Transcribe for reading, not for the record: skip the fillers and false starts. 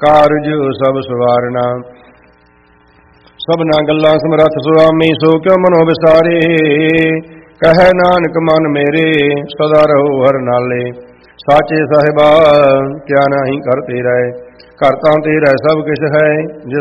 ਕਾਰਜ ਸਭ ਸਵਾਰਨਾ। ਸਭਨਾ ਗੱਲਾਂ ਸਮਰੱਥ ਸੁਆਮੀ, ਸੋ ਕਿਉ ਮਨੋ ਵਿਸਾਰੇ। ਕਹੈ ਨਾਨਕ ਮਨ ਮੇਰੇ, ਸਦਾ ਰਹੋ ਹਰ ਨਾਲੇ। ਸਾਚੇ ਸਾਹਿਬਾ ਕਿਆ ਨਾਹੀ ਘਰ ਤੇਰਾ, ਘਰ ਤਾਂ ਤੇਰਾ ਸਭ ਕਿਛ ਹੈ।